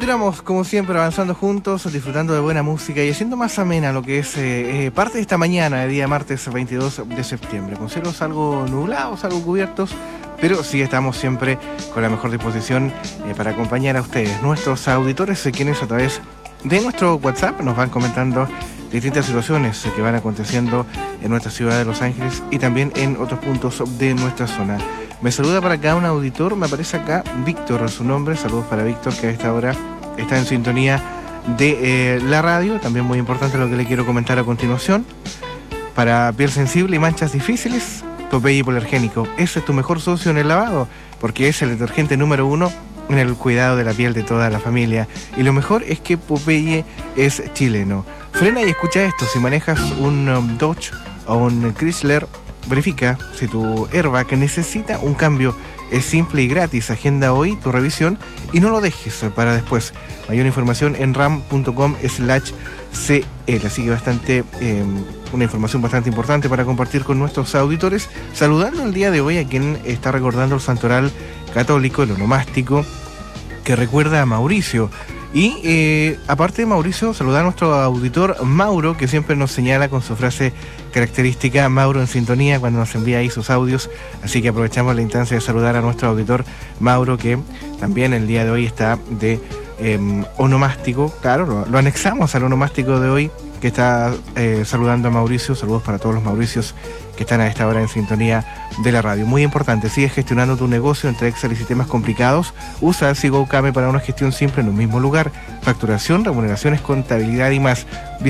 continuamos, como siempre, avanzando juntos, disfrutando de buena música y haciendo más amena lo que es parte de esta mañana, de día martes 22 de septiembre. Con cielos algo nublados, algo cubiertos, pero sí estamos siempre con la mejor disposición para acompañar a ustedes, nuestros auditores, quienes a través de nuestro WhatsApp nos van comentando distintas situaciones que van aconteciendo en nuestra ciudad de Los Ángeles y también en otros puntos de nuestra zona. Me saluda para acá un auditor, me aparece acá Víctor, su nombre. Saludos para Víctor, que a esta hora está en sintonía de la radio. También muy importante lo que le quiero comentar a continuación. Para piel sensible y manchas difíciles, Popeye Hipoalergénico. Ese es tu mejor socio en el lavado, porque es el detergente número 1 en el cuidado de la piel de toda la familia. Y lo mejor es que Popeye es chileno. Frena y escucha esto: si manejas un Dodge o un Chrysler, verifica si tu airbag necesita un cambio. Es simple y gratis. Agenda hoy tu revisión y no lo dejes para después. Mayor información en ram.com/cl. Así que una información bastante importante para compartir con nuestros auditores. Saludando el día de hoy a quien está recordando el santoral católico, el onomástico, que recuerda a Mauricio. Y aparte de Mauricio, saludar a nuestro auditor Mauro, que siempre nos señala con su frase característica, Mauro en sintonía, cuando nos envía ahí sus audios. Así que aprovechamos la instancia de saludar a nuestro auditor Mauro, que también el día de hoy está de onomástico. Claro, lo anexamos al onomástico de hoy, que está saludando a Mauricio. Saludos para todos los Mauricios que están a esta hora en sintonía de la radio. Muy importante, sigues gestionando tu negocio entre Excel y sistemas complicados. Usa SiGoCame para una gestión simple en un mismo lugar. Facturación, remuneraciones, contabilidad y más.